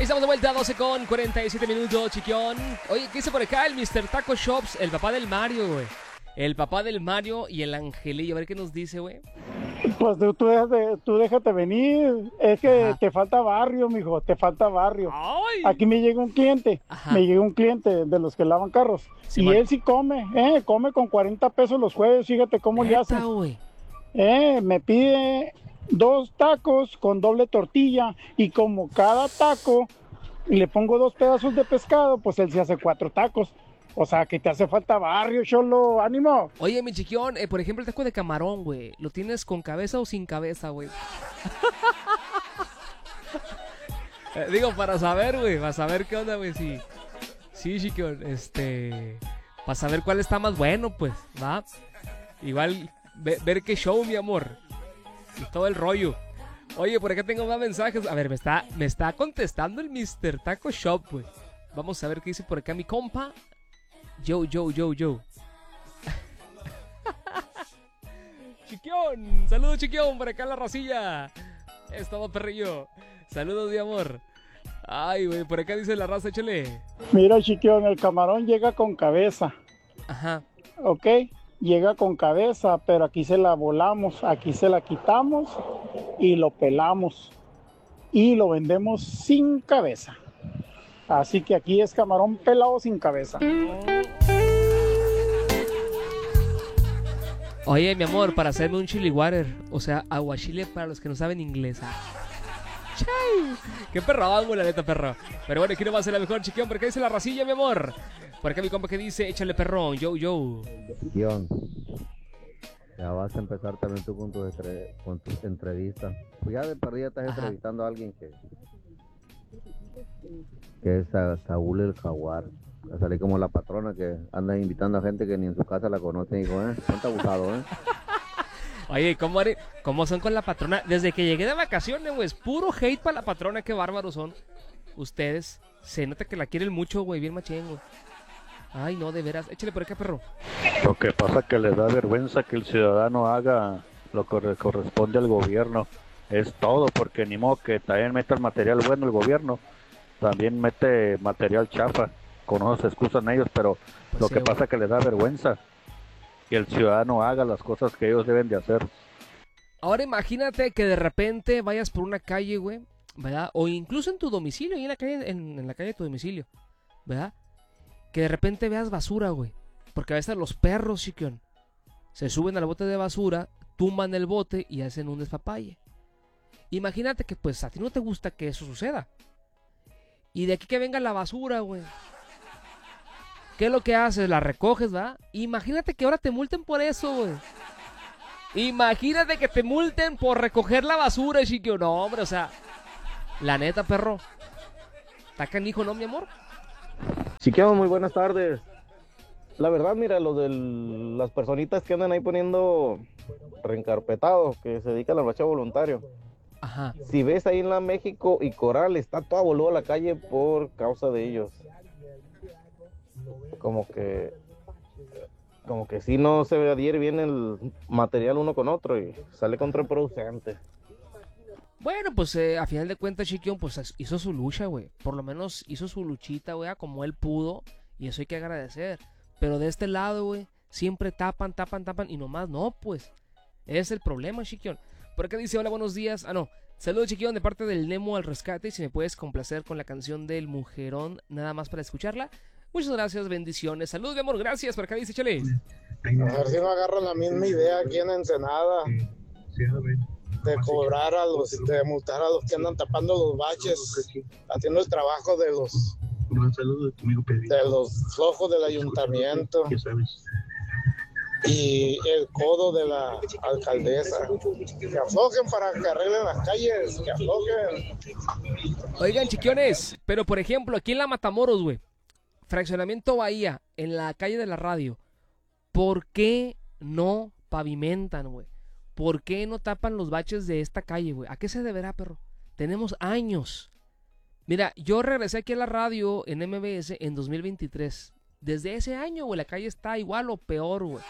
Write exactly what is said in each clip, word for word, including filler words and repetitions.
Estamos de vuelta a doce con cuarenta y siete minutos, chiquión. Oye, ¿qué dice por acá el mister Taco Shops? El papá del Mario, güey. El papá del Mario y el Angelillo. A ver qué nos dice, güey. Pues tú, tú, déjate, tú déjate venir. Es que Ajá. te falta barrio, mijo. Te falta barrio. ¡Ay! Aquí me llega un cliente. Ajá. Me llega un cliente de los que lavan carros. Sí, y man. él sí come. Eh, come con cuarenta pesos los jueves. Fíjate cómo le hace. Neta, güey. Eh, me pide dos tacos con doble tortilla. Y como cada taco le pongo dos pedazos de pescado, pues él se hace cuatro tacos. O sea, que te hace falta barrio, cholo. ¡Ánimo! Oye, mi chiquión, eh, por ejemplo, el taco de camarón, güey. ¿Lo tienes con cabeza o sin cabeza, güey? eh, digo, para saber, güey. Para saber qué onda, güey. Sí, sí, chiquión. Este... Para saber cuál está más bueno, pues, ¿va? Igual, ve, ver qué show, mi amor. Y todo el rollo. Oye, por acá tengo más mensajes. A ver, me está, me está contestando el mister Taco Shop, güey. Vamos a ver qué dice por acá mi compa. Yo, yo, yo, yo. Chiquión, saludos, Chiquión, por acá en la racilla. Es todo, perrillo. Saludos, mi amor. Ay, güey, por acá dice la raza, échale. Mira, chiquión, el camarón llega con cabeza. Ajá. ¿Ok? Llega con cabeza, pero aquí se la volamos, aquí se la quitamos y lo pelamos y lo vendemos sin cabeza. Así que aquí es camarón pelado sin cabeza. Oye, mi amor, para hacerme un chili water, o sea, aguachile para los que no saben inglés. ¡Chay! ¡Qué perro, la neta, perro! Pero bueno, aquí no va a ser la mejor, chiquión, porque dice la racilla, mi amor. Por acá mi compa que dice, échale perrón, yo, yo. Chiquión, ya vas a empezar también tú con tu, entre, con tu entrevista. Pues ya de perdida estás Ajá. entrevistando a alguien que, que es a Saúl el Jaguar. Va a salir como la patrona que anda invitando a gente que ni en su casa la conoce. Y digo, eh, cuánto abusado, eh. Oye, ¿cómo, haré- ¿cómo son con la patrona? Desde que llegué de vacaciones, güey, es puro hate para la patrona, qué bárbaros son ustedes. Se nota que la quieren mucho, güey, bien machín, güey. Ay, no, de veras, échale por acá, perro. Lo que pasa es que les da vergüenza que el ciudadano haga lo que le corresponde al gobierno. Es todo, porque ni modo que también meta el material bueno el gobierno, también mete material chafa. Con eso se excusan ellos, pero Pues lo sí, que güey. pasa es que les da vergüenza que el ciudadano haga las cosas que ellos deben de hacer. Ahora imagínate que de repente vayas por una calle, güey, ¿verdad? O incluso en tu domicilio, ahí en la calle, en, en la calle de tu domicilio, ¿verdad? Que de repente veas basura, güey. Porque a veces los perros, chiquión, se suben al bote de basura, tumban el bote y hacen un despapalle. Imagínate que pues a ti no te gusta que eso suceda. Y de aquí que venga la basura, güey. ¿Qué es lo que haces? La recoges, ¿verdad? Imagínate que ahora te multen por eso, güey. Imagínate que te multen por recoger la basura, chiquillo. No, hombre, o sea, la neta, perro. ¿Está canijo, no, mi amor? Chiquión, muy buenas tardes. La verdad, mira, lo de las personitas que andan ahí poniendo reencarpetados, que se dedican al bacheo voluntario. Ajá. Si ves ahí en la México y Coral, está toda boluda la calle por causa de ellos. Como que, como que si no se adhiere bien el material uno con otro y sale contraproducente. Bueno, pues eh, a final de cuentas, Chiquión, pues hizo su lucha, güey. Por lo menos hizo su luchita, güey, como él pudo. Y eso hay que agradecer. Pero de este lado, güey, siempre tapan, tapan, tapan. Y nomás no, pues. Ese es el problema, Chiquión. Por acá dice, hola, buenos días. Ah, no. Saludos, Chiquión, de parte del Nemo al rescate. Y si me puedes complacer con la canción del Mujerón, nada más para escucharla. Muchas gracias, bendiciones. Saludos, mi amor, gracias. Por acá dice, chale. A ver si no agarran la misma idea aquí en Ensenada de cobrar a los, de multar a los que andan tapando los baches, haciendo el trabajo de los de los flojos del ayuntamiento y el codo de la alcaldesa. Que aflojen para que arreglen las calles, que aflojen. Oigan, chiquiones, pero por ejemplo, aquí en la Matamoros, güey, fraccionamiento Bahía, en la calle de la radio, ¿por qué no pavimentan, güey? ¿Por qué no tapan los baches de esta calle, güey? ¿A qué se deberá, perro? Tenemos años. Mira, yo regresé aquí a la radio en M B S en dos mil veintitrés. Desde ese año, güey, la calle está igual o peor, güey.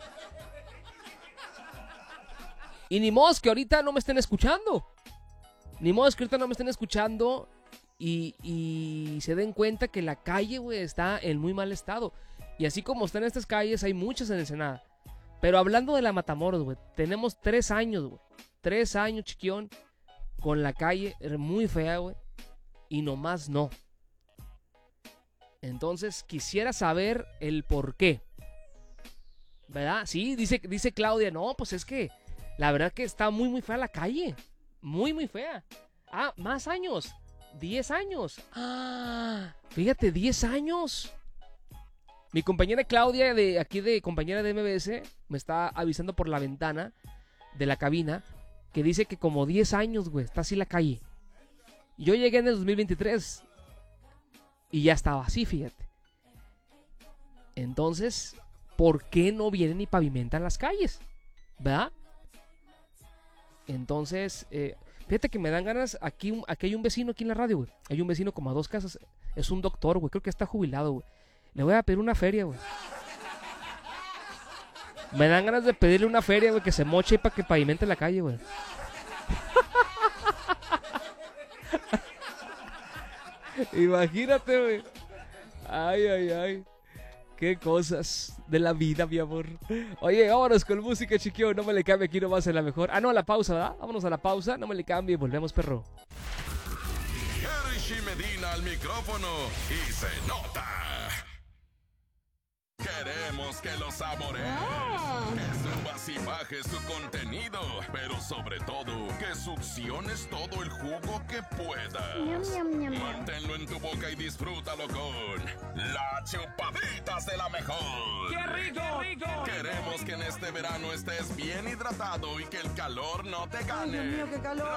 Y ni modo que ahorita no me estén escuchando. Ni modo es que ahorita no me estén escuchando y, y se den cuenta que la calle, güey, está en muy mal estado. Y así como están estas calles, hay muchas en Ensenada. Pero hablando de la Matamoros, güey, tenemos tres años, güey. Tres años, chiquión, con la calle muy fea, güey. Y nomás no. Entonces, quisiera saber el por qué. ¿Verdad? Sí, dice, dice Claudia, no, pues es que la verdad que está muy, muy fea la calle. Muy, muy fea. Ah, más años. Diez años. Ah, fíjate, diez años. Mi compañera Claudia, de aquí de compañera de M B S, me está avisando por la ventana de la cabina que dice que como diez años, güey, está así la calle. Yo llegué en el dos mil veintitrés y ya estaba así, fíjate. Entonces, ¿por qué no vienen y pavimentan las calles? ¿Verdad? Entonces, eh, fíjate que me dan ganas. Aquí, aquí hay un vecino aquí en la radio, güey. Hay un vecino como a dos casas. Es un doctor, güey. Creo que está jubilado, güey. Le voy a pedir una feria, güey. Me dan ganas de pedirle una feria, güey, que se moche para que pavimente la calle, güey. Imagínate, güey. Ay, ay, ay. Qué cosas de la vida, mi amor. Oye, vámonos con música, chiquillo. No me le cambie aquí nomás en la mejor. Ah, no, a la pausa, ¿verdad? Vámonos a la pausa. No me le cambie. Volvemos, perro. Jerichi Medina al micrófono y se nota. Queremos que lo saboreen. Que subas y bajes su contenido, pero sobre todo que succiones todo el jugo que puedas. Manténlo en tu boca y disfrútalo con las chupaditas de la mejor. ¡Qué rico! rico! Queremos que en este verano estés bien hidratado y que el calor no te gane. Ay, Dios mío, qué calor.